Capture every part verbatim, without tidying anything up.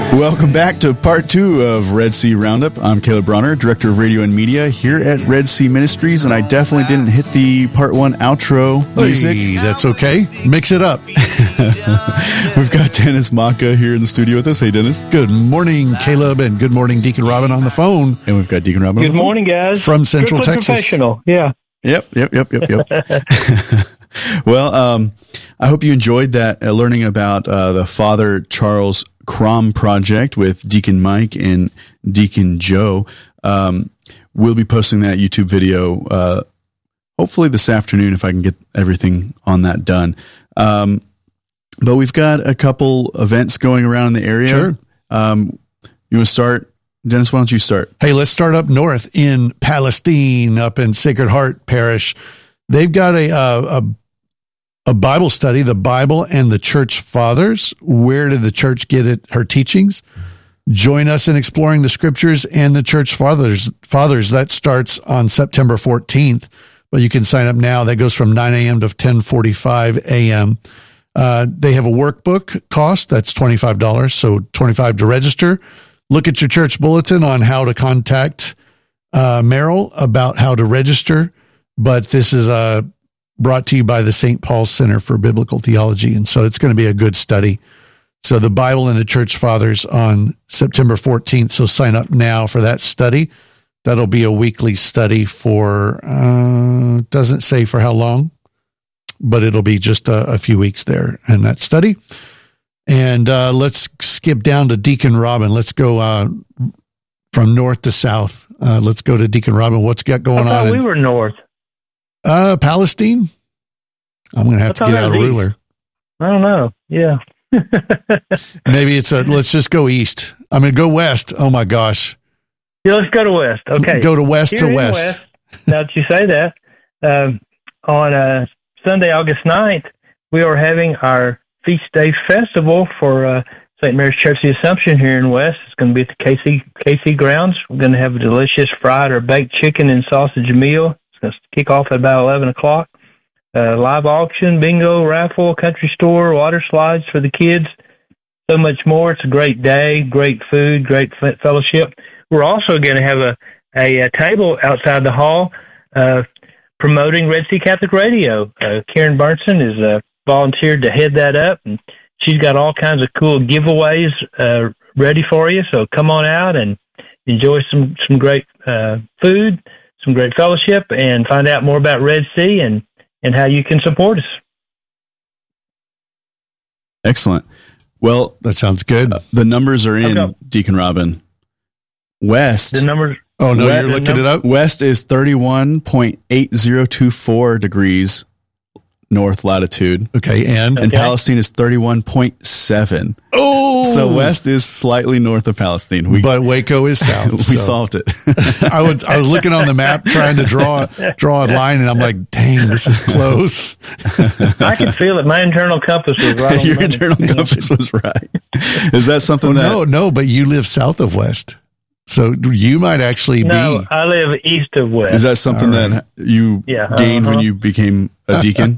Welcome back to part two of Red Sea Roundup. I'm Caleb Bronner, Director of Radio and Media here at Red Sea Ministries, and I definitely didn't hit the part one outro music. Hey, that's okay. Mix it up. We've got Dennis Maka here in the studio with us. Hey, Dennis. Good morning, Caleb, and good morning, Deacon Robin on the phone. And we've got Deacon Robin. Good morning, guys. From Central Strictly Texas. Professional, yeah. Yep, yep, yep, yep, yep. Well, um, I hope you enjoyed that, uh, learning about uh, the Father Charles Crom Project with Deacon Mike and Deacon Joe. Um, we'll be posting that YouTube video uh, hopefully this afternoon if I can get everything on that done. Um, but we've got a couple events going around in the area. Sure. Um, you want to start? Dennis, why don't you start? Hey, let's start up north in Palestine, up in Sacred Heart Parish. They've got a, a, a Bible study, the Bible and the Church Fathers. Where did the church get it, her teachings? Join us in exploring the scriptures and the Church Fathers. Fathers. That starts on September fourteenth, but you can sign up now. That goes from nine a.m. to ten forty-five a.m. Uh, they have a workbook cost. That's twenty-five dollars, so twenty-five dollars to register. Look at your church bulletin on how to contact uh, Merrill about how to register. But this is uh, brought to you by the Saint Paul Center for Biblical Theology, and so it's going to be a good study. So the Bible and the Church Fathers on September fourteenth, so sign up now for that study. That'll be a weekly study for, uh, doesn't say for how long, but it'll be just a, a few weeks there in that study. And uh, let's skip down to Deacon Robin. Let's go uh, from north to south. Uh, let's go to Deacon Robin. What's got going I thought on? we in, were north. Uh, Palestine? I'm going to have I to thought get that out a was east. ruler. I don't know. Yeah. Maybe it's a, let's just go east. I mean, go west. Oh my gosh. Yeah, let's go to west. Okay. Go to west Here to in west. west. Now that you say that, um, on uh, Sunday, August ninth, we are having our Feast Day Festival for uh, Saint Mary's Church of the Assumption here in West. It's going to be at the K C K C grounds. We're going to have a delicious fried or baked chicken and sausage meal. It's going to kick off at about eleven o'clock. Uh, live auction, bingo, raffle, country store, water slides for the kids, so much more. It's a great day, great food, great fellowship. We're also going to have a, a, a table outside the hall uh, promoting Red Sea Catholic Radio. Uh, Karen Burnson is uh, volunteered to head that up, and she's got all kinds of cool giveaways uh, ready for you. So come on out and enjoy some, some great uh, food, some great fellowship, and find out more about Red Sea and and how you can support us. Excellent. Well, That sounds good. uh, the numbers are in, Okay. Deacon Robin. West. The numbers. Oh, no, West- you're looking it up? West is thirty-one point eight zero two four degrees north latitude, Okay, and? and Okay. Palestine is thirty-one point seven. Oh! So West is slightly north of Palestine. We But Waco is south. we so. solved it. I was I was looking on the map trying to draw draw a line, and I'm like, dang, this is close. I can feel it. My internal compass was right on Your the money. internal compass was right. Is that something that? No, no, but you live south of West, so you might actually No, be. I live east of west. Is that something All that you Yeah, gained when uh-huh. you became a deacon?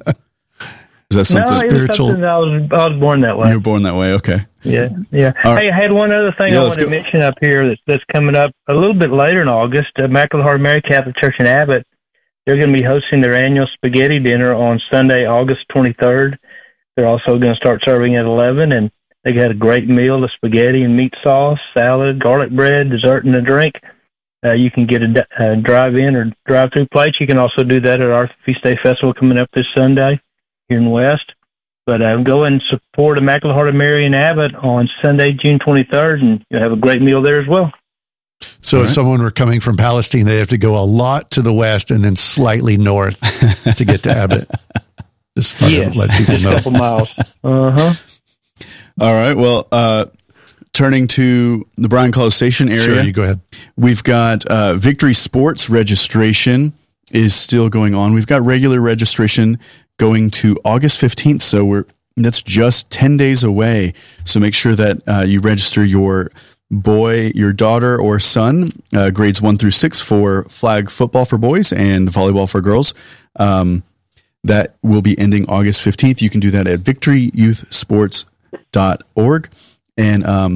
Is that no, something it was spiritual? something that I was, I was born that way. you were born that way? Okay. Yeah, yeah. All right. Hey, I had one other thing Yeah, I let's wanted to go. mention up here that's, that's coming up a little bit later in August. Uh, Immaculate Heart of Mary Catholic Church in Abbott, they're going to be hosting their annual spaghetti dinner on Sunday, August twenty-third. They're also going to start serving at eleven, and they got a great meal of spaghetti and meat sauce, salad, garlic bread, dessert, and a drink. Uh, you can get a, a drive-in or drive-through plate. You can also do that at our Feast Day Festival coming up this Sunday here in West. But uh, go and support Immaculate Heart of Mary in Abbott on Sunday, June twenty-third, and you'll have a great meal there as well. So All if right. someone were coming from Palestine, they have to go a lot to the west and then slightly north to get to Abbott. Just thought Yeah. I'd let people A know. couple miles. Uh-huh. All right. Well, uh, turning to the Bryan College Station area, Sure, you go ahead. we've got uh, Victory Sports registration is still going on. We've got regular registration going to August fifteenth, so we're that's just ten days away. So make sure that uh, you register your boy, your daughter, or son, uh, grades one through six, for flag football for boys and volleyball for girls. Um, that will be ending August fifteenth. You can do that at victory youth sports dot org. And um,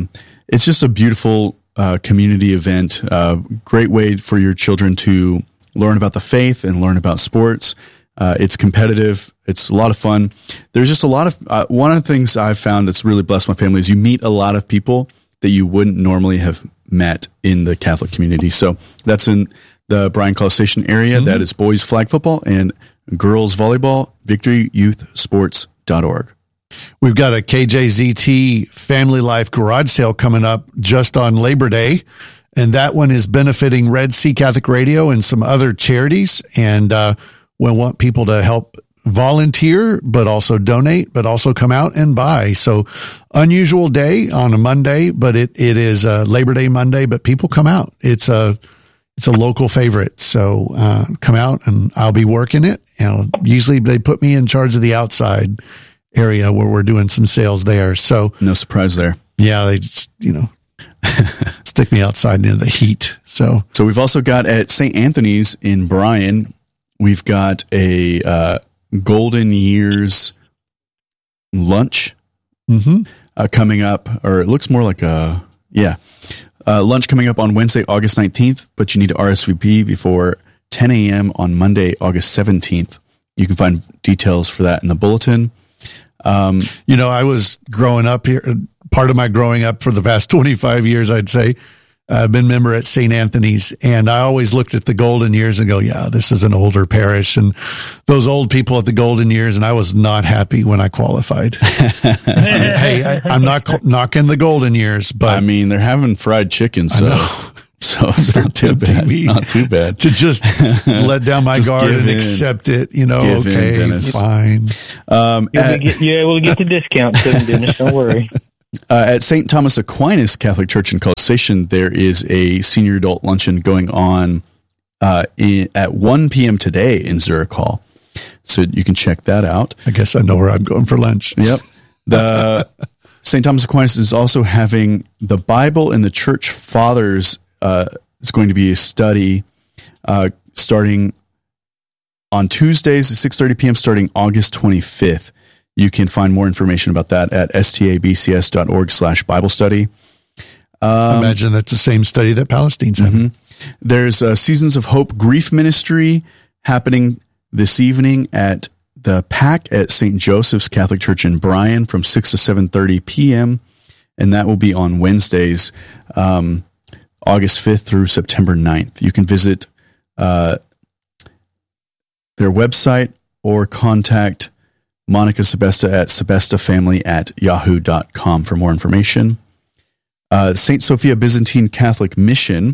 it's just a beautiful uh, community event. Uh, great way for your children to learn about the faith and learn about sports. Uh, it's competitive. It's a lot of fun. There's just a lot of, uh, one of the things I've found that's really blessed my family is you meet a lot of people that you wouldn't normally have met in the Catholic community. So that's in the Bryan College Station area. Mm-hmm. That is boys flag football and girls volleyball, victory youth sports dot org. We've got a K J Z T Family Life garage sale coming up just on Labor Day. And that one is benefiting Red Sea Catholic Radio and some other charities. And, uh, we want people to help volunteer, but also donate, but also come out and buy. So unusual day on a Monday, but it, it is a Labor Day Monday, but people come out. It's a, it's a local favorite. So, uh, come out and I'll be working it. You know, usually they put me in charge of the outside area where we're doing some sales there. So no surprise there. Yeah. They just, you know, stick me outside into the heat. So, so we've also got at Saint Anthony's in Bryan, we've got a uh, Golden Years lunch mm-hmm. uh, coming up, or it looks more like a, yeah, uh, lunch coming up on Wednesday, August nineteenth, but you need to R S V P before ten a.m. on Monday, August seventeenth. You can find details for that in the bulletin. Um, you know, I was growing up here, part of my growing up for the past twenty-five years, I'd say, I've been a member at Saint Anthony's, and I always looked at the Golden Years and go, yeah, this is an older parish, and those old people at the Golden Years, and I was not happy when I qualified. I mean, hey, I, I'm not knocking the Golden Years, but I mean, they're having fried chicken, so so it's not too bad. Not too bad to just let down my guard and in. accept it. You know, give okay, in, fine. Um, You'll at, get, you're able to get the discount soon, Dennis. Don't worry. Uh, at Saint Thomas Aquinas Catholic Church in College Station, there is a senior adult luncheon going on uh, in, at one p.m. today in Zurich Hall. So you can check that out. I guess I know where I'm going for lunch. Yep. The Saint Thomas Aquinas is also having the Bible and the Church Fathers. Uh, it's going to be a study uh, starting on Tuesdays at six thirty p.m. starting August twenty-fifth. You can find more information about that at stabcs.org slash Bible study. Um, I imagine that's the same study that Palestine's having. Mm-hmm. There's a Seasons of Hope Grief Ministry happening this evening at the P A C at Saint Joseph's Catholic Church in Bryan from six to seven thirty p.m. And that will be on Wednesdays, um, August fifth through September ninth. You can visit uh, their website or contact Monica Sebesta at sebestafamily at yahoo dot com for more information. Uh, Saint Sophia Byzantine Catholic Mission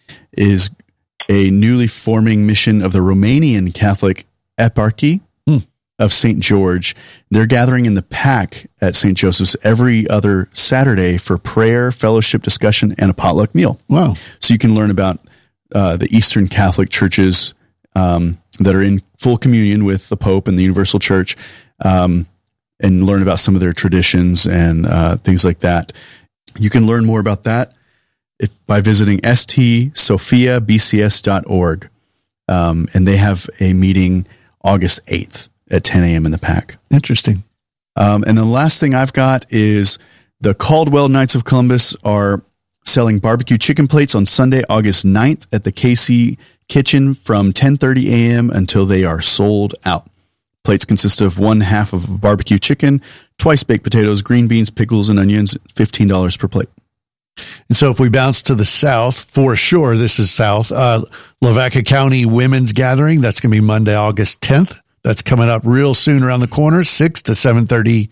is a newly forming mission of the Romanian Catholic Eparchy hmm. of Saint George. They're gathering in the P A C at Saint Joseph's every other Saturday for prayer, fellowship, discussion, and a potluck meal. Wow. So you can learn about uh, the Eastern Catholic churches um, that are in full communion with the Pope and the Universal Church. Um, and learn about some of their traditions and uh, things like that. You can learn more about that if, by visiting s t sophia b c s dot org. Um, and they have a meeting August eighth at ten a.m. in the P A C. Interesting. Um, and the last thing I've got is the Caldwell Knights of Columbus are selling barbecue chicken plates on Sunday, August ninth at the K C Kitchen from ten thirty a.m. until they are sold out. Plates consist of one half of barbecue chicken, twice baked potatoes, green beans, pickles, and onions, fifteen dollars per plate. And so if we bounce to the south, for sure, this is south, uh, Lavaca County Women's Gathering, that's going to be Monday, August tenth. That's coming up real soon around the corner, six to seven thirty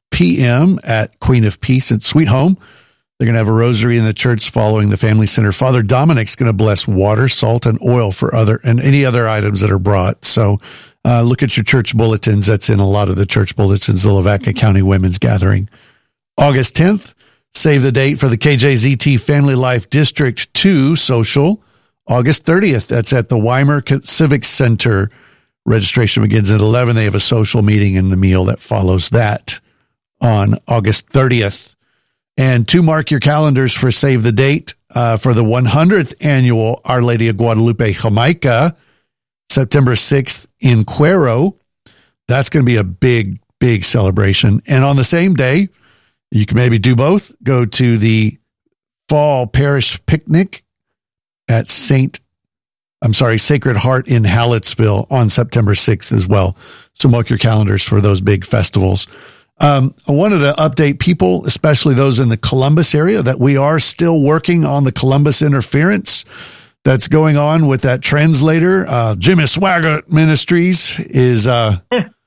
p.m. at Queen of Peace at Sweet Home. They're going to have a rosary in the church following the Family Center. Father Dominic's going to bless water, salt, and oil for other and any other items that are brought. So uh, look at your church bulletins. That's in a lot of the church bulletins, the Lavaca County Women's Gathering. August tenth, save the date for the K J Z T Family Life District two social. August thirtieth, that's at the Weimar Civic Center. Registration begins at eleven. They have a social meeting and the meal that follows that on August thirtieth. And to mark your calendars for save the date uh, for the one hundredth annual Our Lady of Guadalupe Jamaica, September sixth in Cuero. That's going to be a big, big celebration. And on the same day, you can maybe do both. Go to the fall parish picnic at Saint, I'm sorry, Sacred Heart in Hallettsville on September sixth as well. So mark your calendars for those big festivals. Um, I wanted to update people, especially those in the Columbus area, that we are still working on the Columbus interference that's going on with that translator. Uh, Jimmy Swaggart Ministries is uh,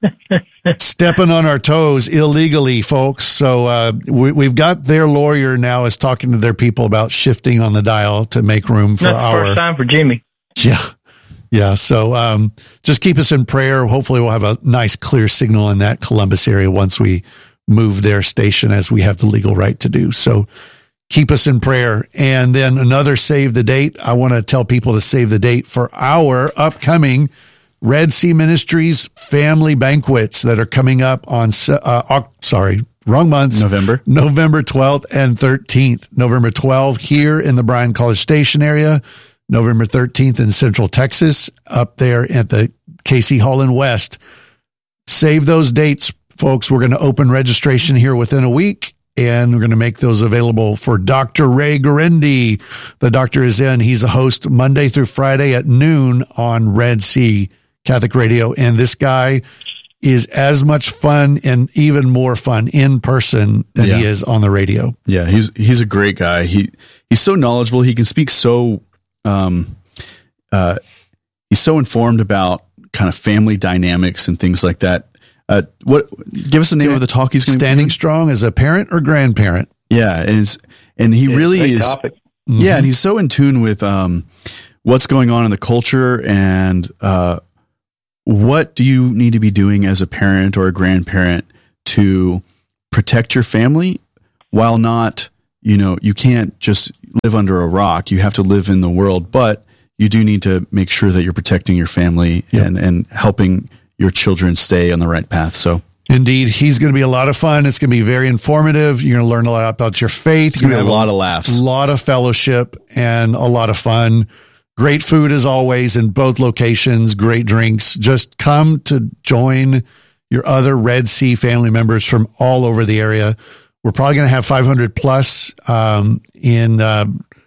stepping on our toes illegally, folks. So uh, we, we've got their lawyer now is talking to their people about shifting on the dial to make room for Not the our. first time for Jimmy. Yeah. Yeah. So um, just keep us in prayer. Hopefully we'll have a nice, clear signal in that Columbus area once we move their station, as we have the legal right to do. So keep us in prayer. And then another save the date. I want to tell people to save the date for our upcoming Red Sea Ministries family banquets that are coming up on, uh, sorry, wrong months. November. November twelfth and thirteenth. November twelfth here in the Bryan College Station area. November thirteenth in Central Texas, up there at the K C Hall in West. Save those dates, folks. We're going to open registration here within a week, and we're going to make those available for Doctor Ray Guarendi. The doctor is in. He's a host Monday through Friday at noon on Red Sea Catholic Radio, and this guy is as much fun and even more fun in person than Yeah. he is on the radio. Yeah, he's he's a great guy. He he's so knowledgeable. He can speak so um uh he's so informed about kind of family dynamics and things like that. Uh what give us the name of the talk he's going to be Standing doing? strong as a parent or grandparent. Yeah, and it's, and he Yeah, really great is topic. Yeah, and he's so in tune with um what's going on in the culture and uh what do you need to be doing as a parent or a grandparent to protect your family while not, you know, you can't just live under a rock. You have to live in the world, but you do need to make sure that you're protecting your family Yep. and, and helping your children stay on the right path. So Indeed, he's going to be a lot of fun. It's going to be very informative. You're going to learn a lot about your faith. it's going to be You're a gonna lot have of laughs. A lot of fellowship and a lot of fun. Great food as always in both locations. Great drinks. Just come to join your other Red Sea family members from all over the area. We're probably going to have five hundred plus um, in uh,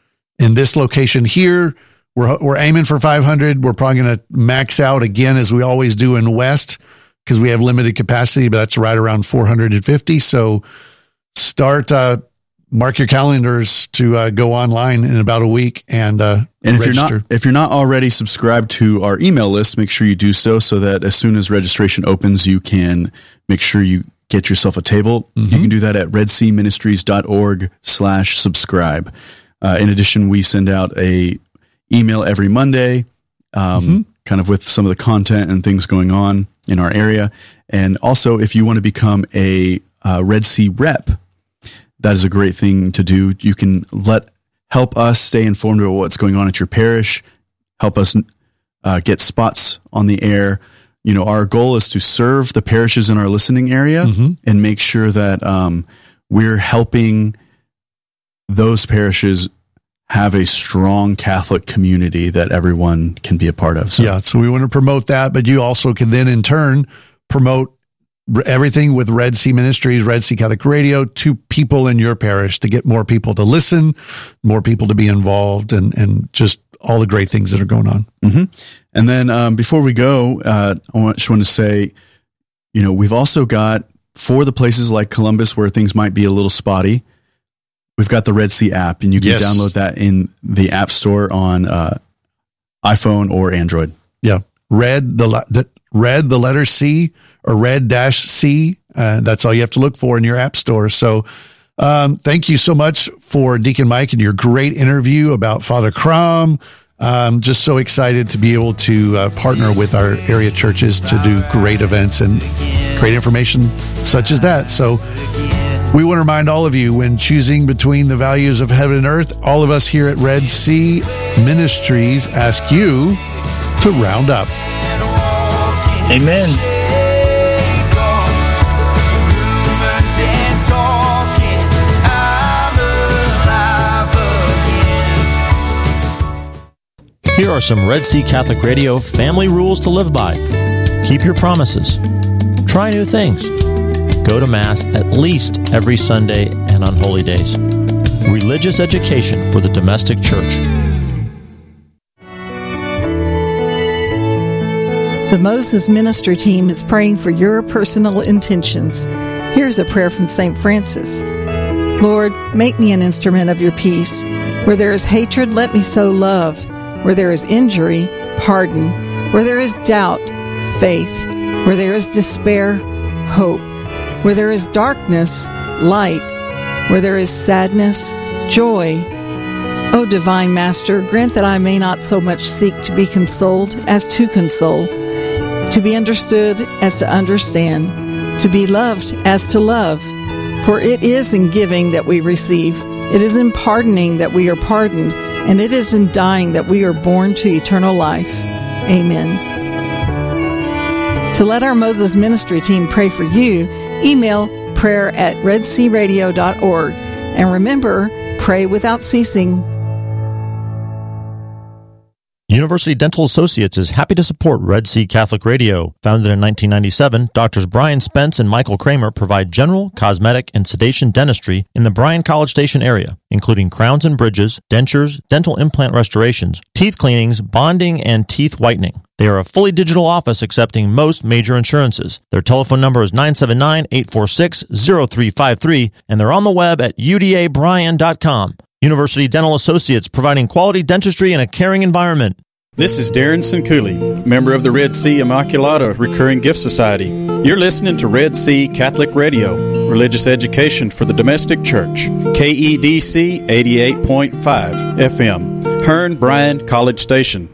in this location here. We're we're aiming for five hundred. We're probably going to max out again, as we always do in West, because we have limited capacity, but that's right around four hundred fifty. So start, uh, mark your calendars to uh, go online in about a week and uh, And if register. you're not if you're not already subscribed to our email list, make sure you do so, so that as soon as registration opens, you can make sure you get yourself a table. Mm-hmm. You can do that at redseaministries.org slash subscribe. Uh, in addition, we send out a email every Monday, um, Mm-hmm. kind of with some of the content and things going on in our area. And also, if you want to become a uh, Red Sea rep, that is a great thing to do. You can let help us stay informed about what's going on at your parish, help us uh, get spots on the air. You know, our goal is to serve the parishes in our listening area Mhm. and make sure that um, we're helping those parishes have a strong Catholic community that everyone can be a part of. So, Yeah, so we want to promote that, but you also can then in turn promote r- everything with Red Sea Ministries, Red Sea Catholic Radio to people in your parish to get more people to listen, more people to be involved, and, and just all the great things that are going on. hmm And then um, before we go, uh, I want, just want to say, you know, we've also got, for the places like Columbus where things might be a little spotty, we've got the Red Sea app, and you can Yes. download that in the App Store on uh, iPhone or Android. Yeah, red the le- the red the letter C or red dash C. Uh, that's all you have to look for in your app store. So, um, thank you so much for Deacon Mike and your great interview about Father Crom. Um, just so excited to be able to uh, partner with our area churches to do great events and great information such as that. So. We want to remind all of you, when choosing between the values of heaven and earth, all of us here at Red Sea Ministries ask you to round up. Amen. Here are some Red Sea Catholic Radio family rules to live by. Keep your promises. Try new things. Go to Mass at least every Sunday and on holy days. Religious Education for the Domestic Church. The Moses Ministry Team is praying for your personal intentions. Here's a prayer from Saint Francis. Lord, make me an instrument of your peace. Where there is hatred, let me sow love. Where there is injury, pardon. Where there is doubt, faith. Where there is despair, hope. Where there is darkness, light. Where there is sadness, joy. O Divine Master, grant that I may not so much seek to be consoled as to console, to be understood as to understand, to be loved as to love. For it is in giving that we receive, it is in pardoning that we are pardoned, and it is in dying that we are born to eternal life. Amen. To let our Moses Ministry Team pray for you, email prayer at red sea radio dot org. And remember, pray without ceasing. University Dental Associates is happy to support Red Sea Catholic Radio. Founded in nineteen ninety-seven, Doctors Brian Spence and Michael Kramer provide general, cosmetic, and sedation dentistry in the Bryan College Station area, including crowns and bridges, dentures, dental implant restorations, teeth cleanings, bonding, and teeth whitening. They are a fully digital office accepting most major insurances. Their telephone number is nine seven nine, eight four six, zero three five three, and they're on the web at u d a bryan dot com. University Dental Associates, providing quality dentistry in a caring environment. This is Darren Sincooley, member of the Red Sea Immaculata Recurring Gift Society. You're listening to Red Sea Catholic Radio, religious education for the domestic church. K E D C eighty-eight point five F M, Hearn Bryan College Station.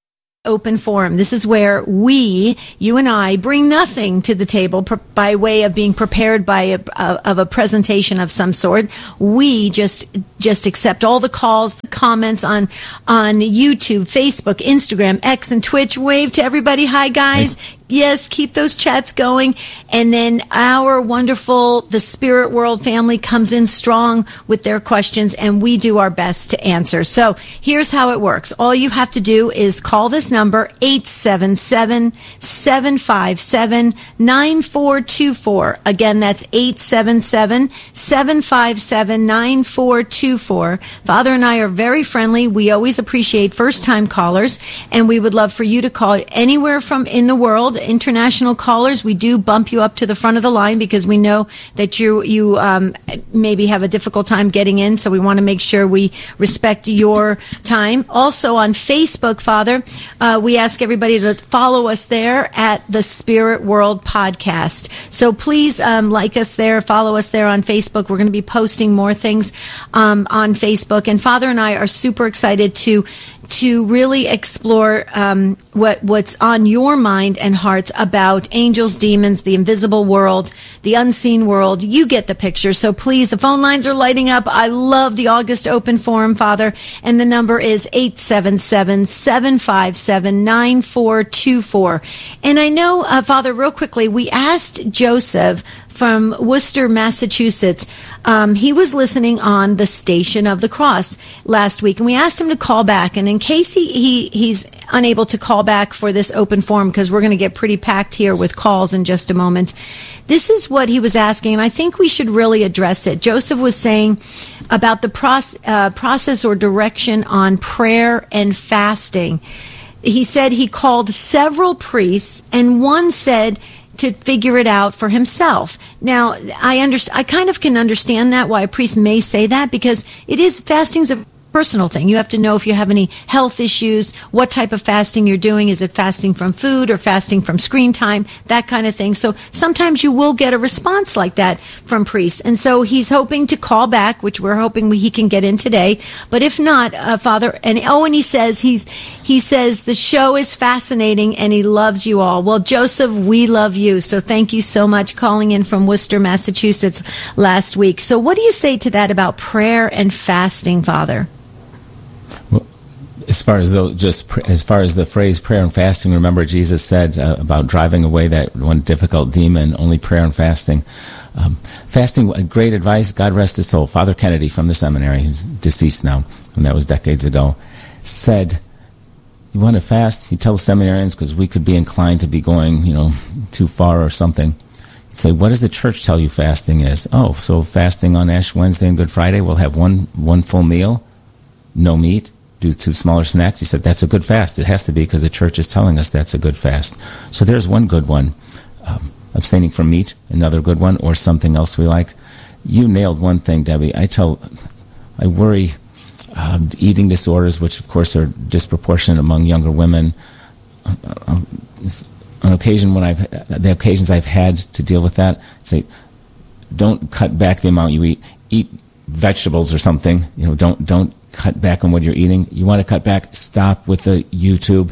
Open forum. This is where we, you and I, bring nothing to the table pr- by way of being prepared by a, a, of a presentation of some sort. We just just accept all the calls, the comments on on YouTube, Facebook, Instagram, X, and Twitch. Wave to everybody. Hi, guys. Hey. Yes, keep those chats going. And then our wonderful, the Spirit World family comes in strong with their questions, and we do our best to answer. So here's how it works. All you have to do is call this number, eight seven seven, seven five seven, nine four two four. Again, that's eight seven seven, seven five seven, nine four two four. Father and I are very friendly. We always appreciate first-time callers, and we would love for you to call anywhere from in the world. International callers, we do bump you up to the front of the line because we know that you you um, maybe have a difficult time getting in, so we want to make sure we respect your time. Also on Facebook, Father, uh, we ask everybody to follow us there at the Spirit World Podcast. So please um, like us there, follow us there on Facebook. We're going to be posting more things um, on Facebook, and Father and I are super excited to to really explore um, what what's on your mind and hearts about angels, demons, the invisible world, the unseen world. You get the picture. So please, the phone lines are lighting up. I love the August Open Forum, Father, and the number is eight seven seven, seven five seven, nine four two four. And I know, uh, Father, real quickly, we asked Joseph from Worcester, Massachusetts. Um, he was listening on the Station of the Cross last week, and we asked him to call back. And in case he, he he's unable to call back for this open forum, because we're going to get pretty packed here with calls in just a moment, this is what he was asking, and I think we should really address it. Joseph was saying about the proce- uh, process or direction on prayer and fasting. He said he called several priests, and one said to figure it out for himself. Now, I understand, I kind of can understand that, why a priest may say that, because it is, fasting's a personal thing. You have to know if you have any health issues, what type of fasting you're doing. Is it fasting from food or fasting from screen time, that kind of thing. So sometimes you will get a response like that from priests. And so he's hoping to call back, which we're hoping we, he can get in today. But if not, uh, Father, and oh, and he says, he's, he says the show is fascinating and he loves you all. Well, Joseph, we love you. So thank you so much, calling in from Worcester, Massachusetts last week. So what do you say to that about prayer and fasting, Father? Well, as far as the, just pr- as far as the phrase prayer and fasting, remember Jesus said uh, about driving away that one difficult demon, only prayer and fasting. Um, fasting, great advice. God rest his soul. Father Kennedy from the seminary, he's deceased now, and that was decades ago, said, you want to fast? You tell the seminarians, because we could be inclined to be going, you know, too far or something. say, what does the church tell you fasting is? Oh, so fasting on Ash Wednesday and Good Friday, we'll have one one full meal, no meat, do two smaller snacks. He said, that's a good fast. It has to be because the church is telling us that's a good fast. So there's one good one. Um, abstaining from meat, another good one, or something else we like. You nailed one thing, Debbie. I tell, I worry uh, eating disorders, which of course are disproportionate among younger women. Uh, on occasion, when I've the occasions I've had to deal with that, say, don't cut back the amount you eat. Eat vegetables or something. You know, don't don't cut back on what you're eating. You want to cut back? Stop with the YouTube,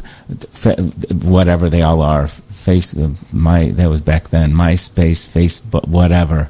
whatever they all are. Face my that was back then. MySpace, Facebook, whatever.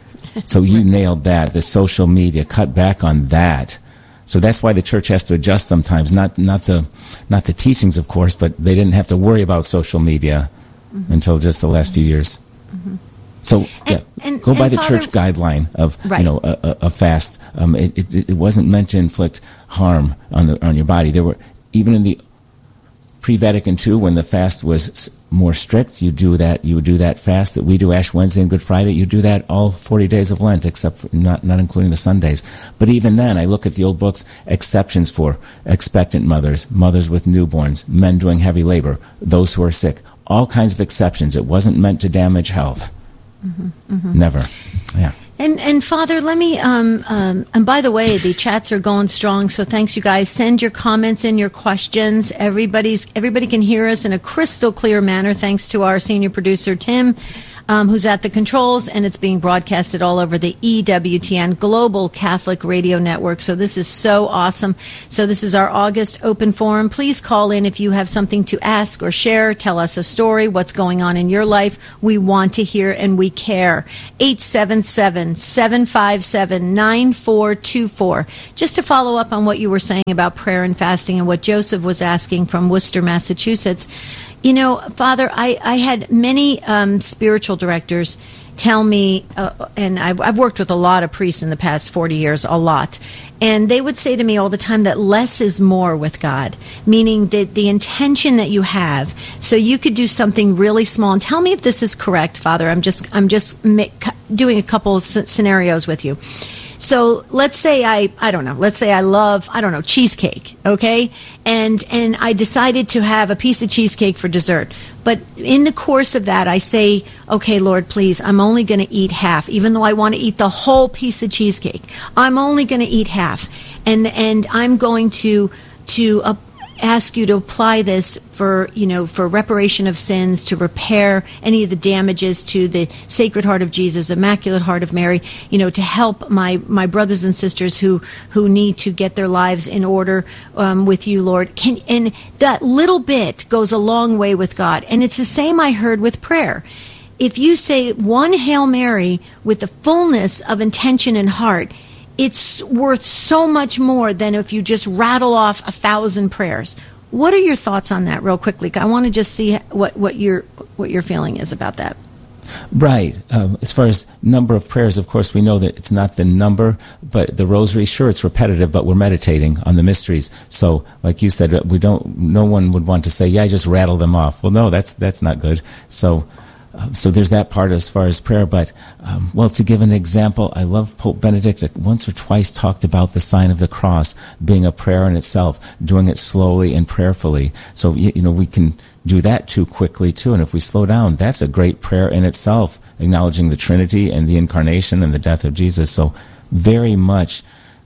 So you nailed that. The social media, cut back on that. So that's why the church has to adjust sometimes. Not not the not the teachings, of course, but they didn't have to worry about social media mm-hmm. until just the last few years. Mm-hmm. So and, yeah, and, go and by the Father, church guideline of right. you know a, a, a fast. Um, it, it, it wasn't meant to inflict harm on the, on your body. There were even in the pre-Vatican two, when the fast was more strict, you do that. You would do that fast that we do Ash Wednesday and Good Friday. You do that all forty days of Lent, except for not not including the Sundays. But even then, I look at the old books. Exceptions for expectant mothers, mothers with newborns, men doing heavy labor, those who are sick. All kinds of exceptions. It wasn't meant to damage health. Mm-hmm, mm-hmm. Never. Yeah. And and Father, let me um, um and by the way, the chats are going strong, so thanks you guys. Send your comments and your questions. Everybody's everybody can hear us in a crystal clear manner, thanks to our senior producer Tim, um, who's at the controls, and it's being broadcasted all over the E W T N Global Catholic Radio Network. So this is so awesome. So this is our August open forum. Please call in if you have something to ask or share. Tell us a story, what's going on in your life. We want to hear and we care. eight seven seven, seven five seven, nine four two four. Just to follow up on what you were saying about prayer and fasting and what Joseph was asking from Worcester, Massachusetts. You know, Father, I, I had many um, spiritual directors tell me, uh, and I've, I've worked with a lot of priests in the past forty years, a lot, and they would say to me all the time that less is more with God, meaning that the intention that you have, so you could do something really small. And tell me if this is correct, Father. I'm just I'm just doing a couple of scenarios with you. So let's say I, I don't know, let's say I love, I don't know, cheesecake, okay? And and I decided to have a piece of cheesecake for dessert. But in the course of that, I say, okay, Lord, please, I'm only going to eat half, even though I want to eat the whole piece of cheesecake. I'm only going to eat half. And and I'm going to to uh, ask you to apply this for, you know, for reparation of sins, to repair any of the damages to the Sacred Heart of Jesus, Immaculate Heart of Mary, you know, to help my, my brothers and sisters who, who need to get their lives in order um, with you, Lord. Can, and that little bit goes a long way with God. And it's the same I heard with prayer. If you say one Hail Mary with the fullness of intention and heart, it's worth so much more than if you just rattle off a thousand prayers. What are your thoughts on that, real quickly? I want to just see what, what your what your feeling is about that. Right. Um, as far as number of prayers, of course, we know that it's not the number, but the rosary, sure, it's repetitive, but we're meditating on the mysteries. So, like you said, we don't. No one would want to say, "Yeah, just rattle them off." Well, no, that's that's not good. So. Um, so there's that part as far as prayer, but, um, well, to give an example, I love Pope Benedict once or twice talked about the sign of the cross being a prayer in itself, doing it slowly and prayerfully. So, you, you know, we can do that too quickly, too, and if we slow down, that's a great prayer in itself, acknowledging the Trinity and the Incarnation and the death of Jesus. So very much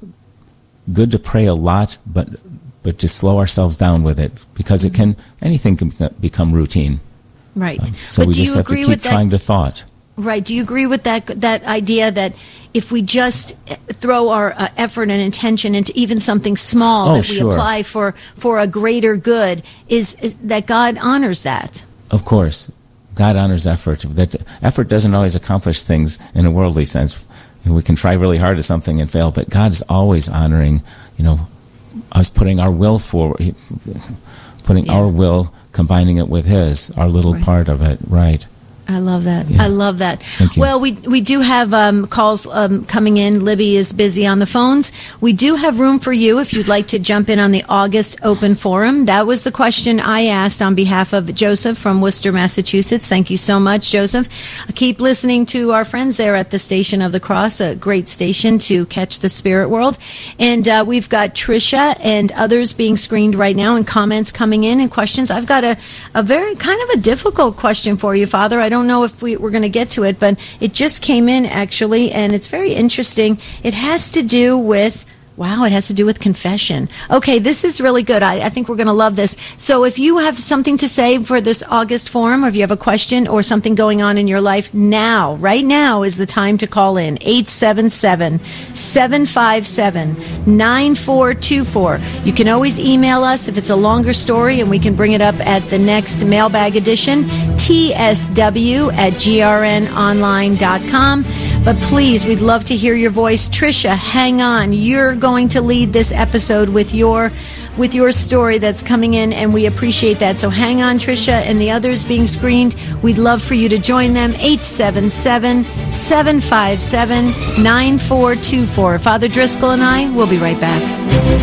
good to pray a lot, but but to slow ourselves down with it, because it can, anything can become routine. Right. Um, so but we do just you have agree to keep with trying that? to thought. Right. Do you agree with that that idea that if we just throw our uh, effort and intention into even something small oh, that we sure. apply for, for a greater good, is, is that God honors that? Of course. God honors effort. That effort doesn't always accomplish things in a worldly sense. You know, we can try really hard at something and fail, but God is always honoring, you know, us putting our will forward, putting yeah. our will, combining it with His, our little right. part of it, right. I love that. Yeah. I love that. Thank you. Well, we we do have um, calls um, coming in. Libby is busy on the phones. We do have room for you if you'd like to jump in on the August Open Forum. That was the question I asked on behalf of Joseph from Worcester, Massachusetts. Thank you so much, Joseph. Keep listening to our friends there at the Station of the Cross, a great station to catch the spirit world. And uh, we've got Tricia and others being screened right now and comments coming in and questions. I've got a, a very kind of a difficult question for you, Father. I don't know if we, we're going to get to it, but it just came in actually, and it's very interesting. It has to do with Wow, it has to do with confession. Okay, this is really good. I, I think we're going to love this. So if you have something to say for this August forum, or if you have a question or something going on in your life now, right now is the time to call in. eight seven seven, seven five seven, nine four two four. You can always email us if it's a longer story, and we can bring it up at the next mailbag edition, T S W at G R N online dot com. But please, we'd love to hear your voice. Tricia, hang on. You're going to lead this episode with your with your story that's coming in, and we appreciate that. So hang on, Tricia, and the others being screened. We'd love for you to join them. eight seven seven, seven five seven, nine four two four. Father Driscoll and I will be right back.